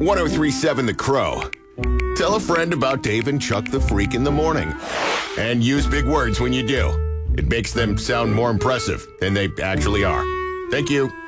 1037 The Crow. Tell a friend about Dave and Chuck the Freak in the morning. And use big words when you do. It makes them sound more impressive than they actually are. Thank you.